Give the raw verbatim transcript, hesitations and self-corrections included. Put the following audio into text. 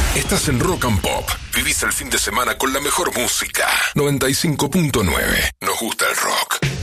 Estás en Rock and Pop. Vivís el fin de semana con la mejor música. noventa y cinco punto nueve. Nos gusta el rock.